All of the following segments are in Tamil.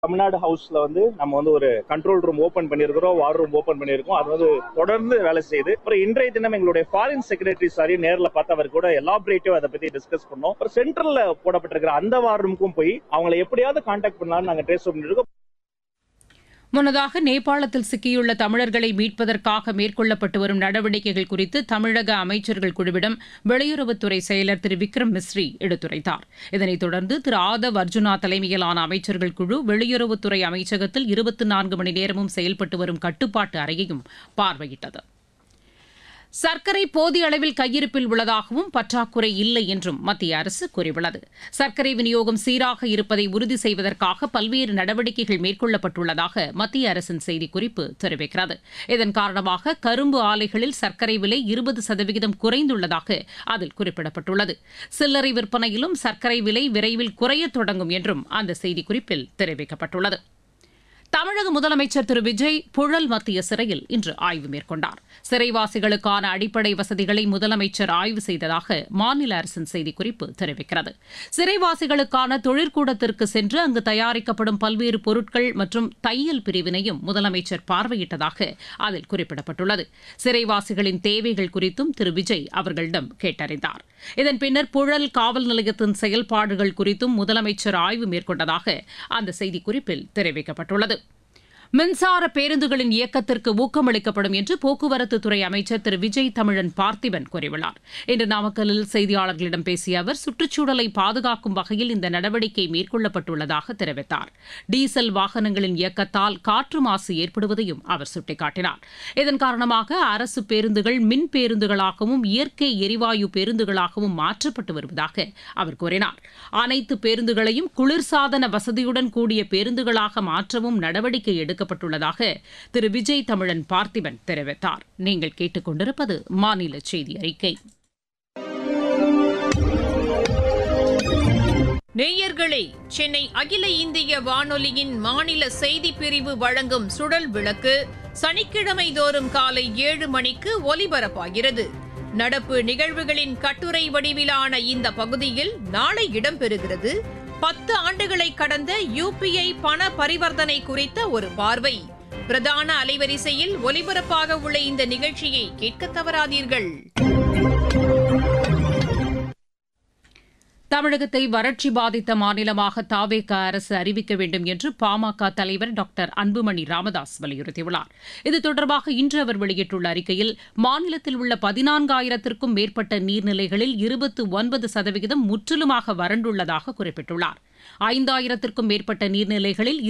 தமிழ்நாடு ஹவுஸ்ல நம்ம ஒரு கண்ட்ரோல் ரூம் ஓபன் பண்ணிருக்கிறோம், வார் ரூம் ஓபன் பண்ணிருக்கோம். அது தொடர்ந்து வேலை செய்யுது. அப்புறம் இன்றைய தினம் எங்களுடைய ஃபாரின் செக்ரட்டரி சாரி நேரில் பார்த்து அவர் கூட எலாபரேட்டிவ் அதை பத்தி டிஸ்கஸ் பண்ணோம். அப்புறம் சென்ட்ரல்ல போடப்பட்டிருக்கிற அந்த வார் ரூமுக்கும் போய் அவங்களை எப்படியாவது கான்டாக்ட் பண்ணலாம்னு நாங்க ட்ரேஸ் பண்ணிருக்கோம். முன்னதாக நேபாளத்தில் சிக்கியுள்ள தமிழர்களை மீட்பதற்காக மேற்கொள்ளப்பட்டு வரும் நடவடிக்கைகள் குறித்து தமிழக அமைச்சர்கள் குழுவிடம் வெளியுறவுத்துறை செயலர் திரு விக்ரம் மிஸ்ரி எடுத்துரைத்தார். இதனைத் தொடர்ந்து திரு ஆதவ் அர்ஜுனா தலைமையிலான அமைச்சர்கள் குழு வெளியுறவுத்துறை அமைச்சகத்தில் 24 மணி நேரமும் செயல்பட்டு வரும் கட்டுப்பாட்டு அறையையும் பார்வையிட்டது. சர்க்கரை போதிய அளவில் கையிருப்பில் உள்ளதாகவும் பற்றாக்குறை இல்லை என்றும் மத்திய அரசு கூறியுள்ளது. சர்க்கரை விநியோகம் சீராக இருப்பதை உறுதி செய்வதற்காக பல்வேறு நடவடிக்கைகள் மேற்கொள்ளப்பட்டுள்ளதாக மத்திய அரசின் செய்திக்குறிப்பு தெரிவிக்கிறது. இதன் காரணமாக கரும்பு ஆலைகளில் சர்க்கரை விலை 20% குறைந்துள்ளதாக அதில் குறிப்பிடப்பட்டுள்ளது. சில்லறை விற்பனையிலும் சர்க்கரை விலை விரைவில் குறையத் தொடங்கும் என்றும் அந்த செய்திக்குறிப்பில் தெரிவிக்கப்பட்டுள்ளது. தமிழக முதலமைச்சர் திரு விஜய் புழல் மத்திய சிறையில் இன்று ஆய்வு மேற்கொண்டார். சிறைவாசிகளுக்கான அடிப்படை வசதிகளை முதலமைச்சர் ஆய்வு செய்ததாக மாநில அரசின் செய்திக்குறிப்பு தெரிவிக்கிறது. சிறைவாசிகளுக்கான தொழிற்கூடத்திற்கு சென்று அங்கு தயாரிக்கப்படும் பல்வேறு பொருட்கள் மற்றும் தையல் பிரிவினையும் முதலமைச்சர் பார்வையிட்டதாக அதில் குறிப்பிடப்பட்டுள்ளது. சிறைவாசிகளின் தேவைகள் குறித்தும் திரு விஜய் அவர்களிடம் கேட்டறிந்தார். இதன் பின்னர் புழல் காவல் நிலையத்தின் செயல்பாடுகள் குறித்தும் முதலமைச்சர் ஆய்வு மேற்கொண்டதாக அந்த செய்திக்குறிப்பில் தெரிவிக்கப்பட்டுள்ளது. மின்சார பேருந்துகளின் இயக்கத்திற்கு ஊக்கமளிக்கப்படும் என்று போக்குவரத்துத்துறை அமைச்சர் திரு விஜய் தமிழன் பார்த்திபன் கூறியுள்ளார். இன்று நாமக்கல்லில் செய்தியாளர்களிடம் பேசிய அவர் சுற்றுச்சூழலை பாதுகாக்கும் வகையில் இந்த நடவடிக்கை மேற்கொள்ளப்பட்டுள்ளதாக தெரிவித்தார். டீசல் வாகனங்களின் இயக்கத்தால் காற்று மாசு ஏற்படுவதையும் அவர் சுட்டிக்காட்டினார். இதன் காரணமாக அரசு பேருந்துகள் மின் பேருந்துகளாகவும் இயற்கை எரிவாயு பேருந்துகளாகவும் மாற்றப்பட்டு வருவதாக அவர் கூறினார். அனைத்து பேருந்துகளையும் குளிர்சாதன வசதியுடன் கூடிய பேருந்துகளாக மாற்றவும் நடவடிக்கை எடுக்கப்பட்டுள்ளதாக திரு விஜய் தமிழன் பார்த்திபன் தெரிவித்தார். நீங்கள் கேட்டுக் கொண்டிருப்பது மாநில செய்தி அறிக்கை. நேயர்களே, சென்னை அகில இந்திய வானொலியின் மாநில செய்திப் பிரிவு வழங்கும் சுடல் விளக்கு சனிக்கிழமை தோறும் காலை 7 மணிக்கு ஒலிபரப்பாகிறது. நடப்பு நிகழ்வுகளின் கட்டுரை வடிவிலான இந்த பகுதியில் நாளை இடம்பெறுகிறது 10 ஆண்டுகளை கடந்த UPI பண பரிவர்த்தனை குறித்த ஒரு பார்வை. பிரதான அலைவரிசையில் ஒலிபரப்பாக உள்ள இந்த நிகழ்ச்சியை கேட்க தவறாதீர்கள். தமிழகத்தை வறட்சி பாதித்த மாநிலமாக தாவேக அரசு அறிவிக்க வேண்டும் என்று பாமக தலைவர் டாக்டர் அன்புமணி ராமதாஸ் வலியுறுத்தியுள்ளார். இது தொடர்பாக இன்று அவர் வெளியிட்டுள்ள அறிக்கையில் மாநிலத்தில் உள்ள 14,000த்திற்கும் மேற்பட்ட நீர்நிலைகளில் 29% முற்றிலுமாக வறண்டுள்ளதாக குறிப்பிட்டுள்ளார். 5,000த்திற்கும் மேற்பட்ட நீர்நிலைகளில்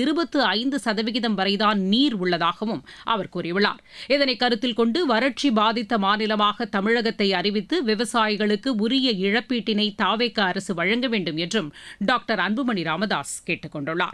25% வரைதான் நீர் உள்ளதாகவும் அவர் கூறியுள்ளார். இதனை கருத்தில் கொண்டு வறட்சி பாதித்த மாநிலமாக தமிழகத்தை அறிவித்து விவசாயிகளுக்கு உரிய இழப்பீட்டினை தாவேக அரசு வழங்க வேண்டும் என்றும் டாக்டர் அன்புமணி ராமதாஸ் கேட்டுக் கொண்டுள்ளார்.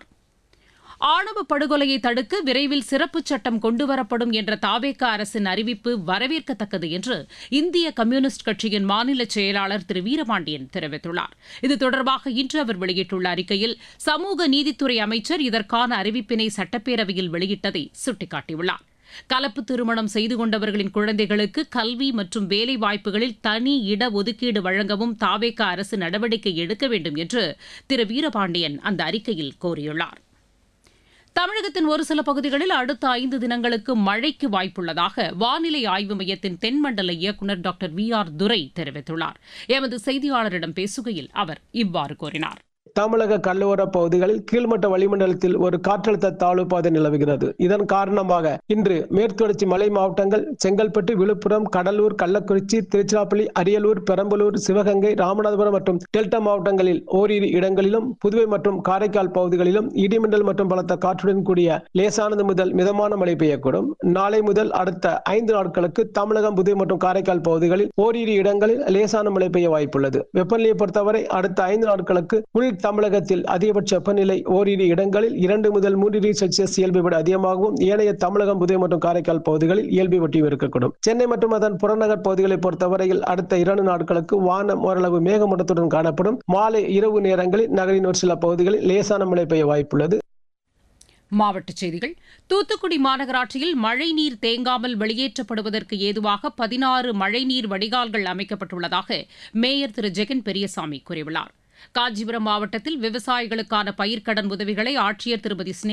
ஆணவ படுகொலையை தடுக்க விரைவில் சிறப்பு சட்டம் கொண்டுவரப்படும் என்ற தாவேக அரசின் அறிவிப்பு வரவேற்கத்தக்கது என்று இந்திய கம்யூனிஸ்ட் கட்சியின் மாநில செயலாளர் திரு வீரபாண்டியன் தெரிவித்துள்ளார். இது தொடர்பாக இன்று அவர் வெளியிட்டுள்ள அறிக்கையில் சமூக நீதித்துறை அமைச்சர் இதற்கான அறிவிப்பினை சட்டப்பேரவையில் வெளியிட்டதை சுட்டிக்காட்டியுள்ளார். கலப்பு திருமணம் செய்து கொண்டவர்களின் குழந்தைகளுக்கு கல்வி மற்றும் வேலை வாய்ப்புகளில் தனி இடஒதுக்கீடு வழங்கவும் தாவேக அரசு நடவடிக்கை எடுக்க வேண்டும் என்று திரு வீரபாண்டியன் அந்த அறிக்கையில் கோரியுள்ளார். தமிழகத்தின் ஒரு சில பகுதிகளில் அடுத்த 5 தினங்களுக்கு மழைக்கு வாய்ப்புள்ளதாக வானிலை ஆய்வு மையத்தின் தென்மண்டல இயக்குநர் டாக்டர் VR துரை தெரிவித்துள்ளார். எமது செய்தியாளரிடம் பேசுகையில் அவர் இவ்வாறு கூறினார். தமிழக கடலோர பகுதிகளில் கீழ்மட்ட வளிமண்டலத்தில் ஒரு காற்றழுத்த தாழ்வு பாதை நிலவுகிறது. இதன் காரணமாக இன்று மேற்குத்தொடர்ச்சி மலை மாவட்டங்கள் செங்கல்பட்டு, விழுப்புரம், கடலூர், கள்ளக்குறிச்சி, திருச்சிராப்பள்ளி, அரியலூர், பெரம்பலூர், சிவகங்கை, ராமநாதபுரம் மற்றும் டெல்டா மாவட்டங்களில் ஓரிரு இடங்களிலும், புதுவை மற்றும் காரைக்கால் பகுதிகளிலும் இடிமின்னல் மற்றும் பலத்த காற்றுடன் கூடிய லேசானது முதல் மிதமான மழை பெய்யக்கூடும். நாளை முதல் அடுத்த 5 நாட்களுக்கு தமிழகம், புதுவை மற்றும் காரைக்கால் பகுதிகளில் ஓரிரு இடங்களில் லேசான மழை பெய்ய வாய்ப்புள்ளது. வெப்பநிலையை பொறுத்தவரை அடுத்த 5 நாட்களுக்கு உள் தமிழகத்தில் அதிகபட்ச வெப்பநிலை ஓரிரு இடங்களில் 2 முதல் 3 டிகிரி செல்சியஸ் இயல்பை விட அதிகமாகவும், ஏனைய தமிழகம், புதுவை மற்றும் காரைக்கால் பகுதிகளில் இயல்பை ஒட்டியும் இருக்கக்கூடும். சென்னை மற்றும் அதன் புறநகர் பகுதிகளை பொறுத்தவரையில் அடுத்த 2 நாட்களுக்கு வானம் ஓரளவு மேகமூட்டத்துடன் காணப்படும். மாலை இரவு நேரங்களில் நகரின் ஒரு சில பகுதிகளில் லேசான மழை பெய்ய வாய்ப்புள்ளது. மாவட்டச் செய்திகள். தூத்துக்குடி மாநகராட்சியில் மழைநீர் தேங்காமல் வெளியேற்றப்படுவதற்கு ஏதுவாக 16 மழைநீர் வடிகால்கள் அமைக்கப்பட்டுள்ளதாக மேயர் திரு ஜெகன் பெரியசாமி கூறியுள்ளார். காஞ்சிபுரம் மாவட்டத்தில் விவசாயிகளுக்கான பயிர்க்கடன் உதவிகளை ஆட்சியர் திருமதி